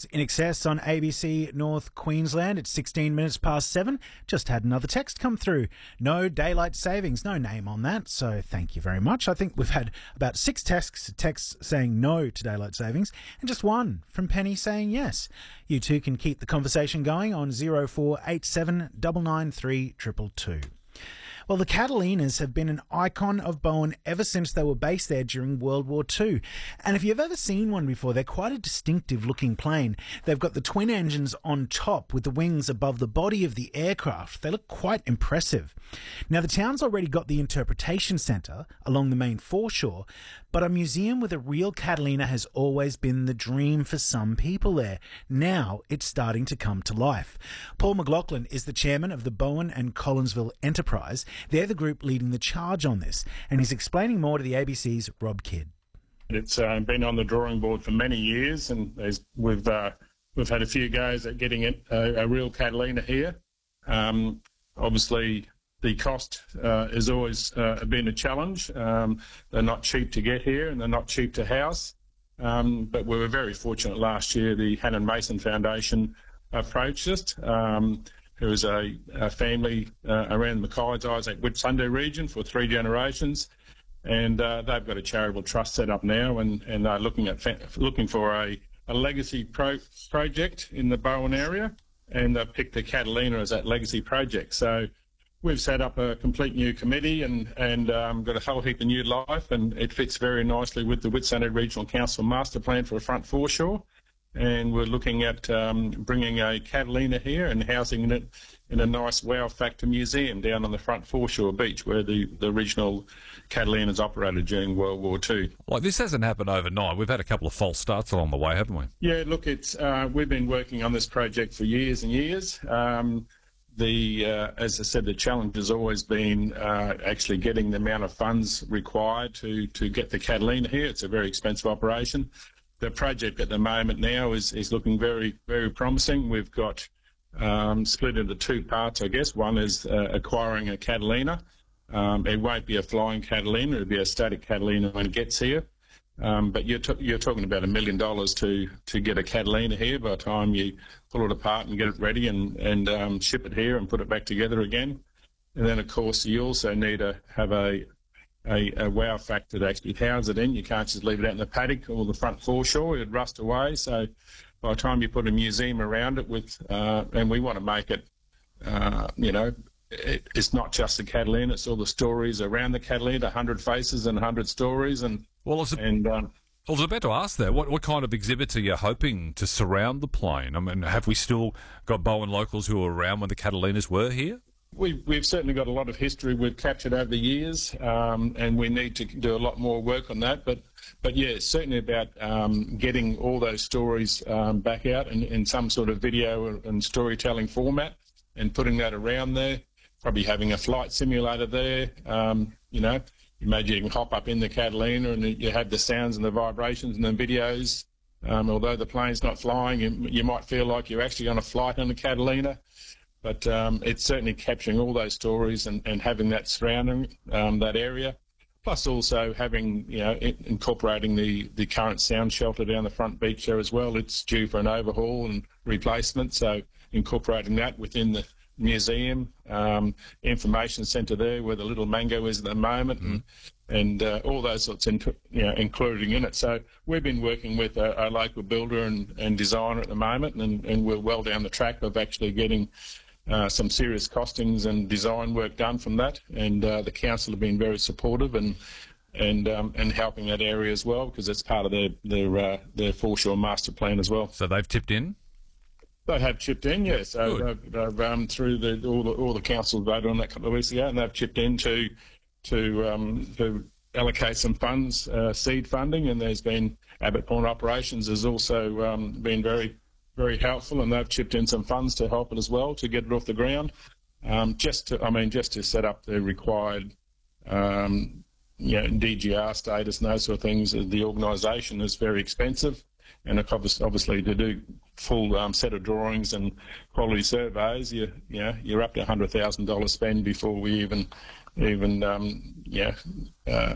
In Excess on ABC North Queensland. It's 16 minutes past 7. Just had another text come through. No daylight savings. No name on that, so thank you very much. I think we've had about 6 texts saying no to daylight savings and just one from Penny saying yes. You too can keep the conversation going on 0487 993 222. Well, the Catalinas have been an icon of Bowen ever since they were based there during World War II. And if you've ever seen one before, they're quite a distinctive looking plane. They've got the twin engines on top with the wings above the body of the aircraft. They look quite impressive. Now, the town's already got the interpretation centre along the main foreshore, but a museum with a real Catalina has always been the dream for some people there. Now it's starting to come to life. Paul McLaughlin is the chairman of the Bowen and Collinsville Enterprise. They're the group leading the charge on this, and he's explaining more to the ABC's Rob Kidd. It's been on the drawing board for many years, and we've had a few goes at getting a real Catalina here. Obviously, the cost has always been a challenge. They're not cheap to get here, and they're not cheap to house. But we were very fortunate last year. The Hannon Mason Foundation approached us. There was a family around Mackay's Isaac Whitsunday region for 3 generations, and they've got a charitable trust set up now, and they're looking for a legacy project in the Bowen area, and they've picked the Catalina as that legacy project. So we've set up a complete new committee and got a whole heap of new life, and it fits very nicely with the Whitsunday Regional Council master plan for a front foreshore. And we're looking at bringing a Catalina here and housing it in a nice wow factor museum down on the front foreshore beach where the original Catalinas operated during World War II. Like, this hasn't happened overnight. We've had a couple of false starts along the way, haven't we? Yeah, look, we've been working on this project for years and years. As I said, the challenge has always been actually getting the amount of funds required to get the Catalina here. It's a very expensive operation. The project at the moment now is looking very, very promising. We've got split into 2 parts, I guess. One is acquiring a Catalina. It won't be a flying Catalina. It'll be a static Catalina when it gets here. But you're talking about $1 million to get a Catalina here by the time you pull it apart and get it ready and ship it here and put it back together again. And then, of course, you also need to have a wow factor to actually house it in. You can't just leave it out in the paddock or the front foreshore. It'd rust away. So by the time you put a museum around it and we want to make it, it's not just the Catalina, it's all the stories around the Catalina, 100 faces and 100 stories. I was about to ask that. What kind of exhibits are you hoping to surround the plane? I mean, have we still got Bowen locals who were around when the Catalinas were here? We've certainly got a lot of history we've captured over the years, and we need to do a lot more work on that. But yeah, it's certainly about getting all those stories back out in some sort of video and storytelling format and putting that around there. Probably having a flight simulator there. Imagine you can hop up in the Catalina and you have the sounds and the vibrations and the videos. Although the plane's not flying, you might feel like you're actually on a flight on the Catalina. But it's certainly capturing all those stories and having that surrounding that area. Plus also having, incorporating the current sound shelter down the front beach there as well. It's due for an overhaul and replacement. So incorporating that within the museum, information centre there where the little mango is at the moment and all those sorts, including in it. So we've been working with a local builder and designer at the moment and we're well down the track of actually getting some serious costings and design work done from that, and the council have been very supportive and helping that area as well because it's part of their foreshore master plan as well. So they've tipped in. They have chipped in, yes. So they've through all the council voted on that a couple of weeks ago, and they've chipped in to allocate some funds, seed funding, and there's been Abbott Point Operations has also been very, very helpful, and they've chipped in some funds to help it as well to get it off the ground. Just to set up the required, DGR status and those sort of things. The organisation is very expensive, and obviously to do full set of drawings and quality surveys, you're up to $100,000 spend before we even